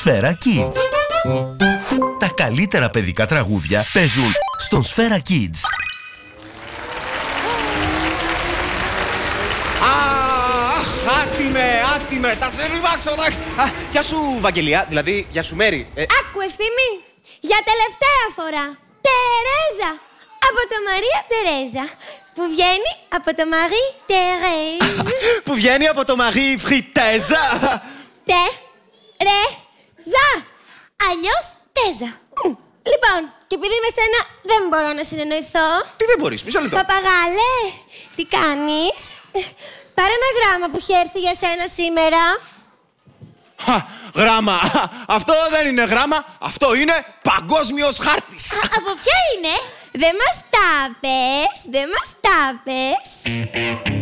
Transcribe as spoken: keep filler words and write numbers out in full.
Σφαίρα Kids. Τα καλύτερα παιδικά τραγούδια παίζουν στον Σφαίρα Kids. Αχ, άτιμε, άτιμε, τα σε ριβάξω. Γεια σου, Βαγγελία, δηλαδή, γεια σου, Μέρη. Ε... Άκου, Ευθύμη, για τελευταία φορά. Τερέζα, από το Μαρία Τερέζα, που βγαίνει από το Μαρί Τερέζα. Που βγαίνει από το Μαρί Φριτέζα. Τε, ρε, ζα. Αλλιώς τέζα. Λοιπόν, και επειδή με σένα δεν μπορώ να συνεννοηθώ. Τι δεν μπορείς, μισό λεπτό. Παπαγάλε, τι κάνεις? Πάρε ένα γράμμα που έχει έρθει για σένα σήμερα. Χα, γράμμα. Αυτό δεν είναι γράμμα, αυτό είναι παγκόσμιος χάρτης. Α, από ποια είναι? Δεν μας τα πες, δεν μας τα πες.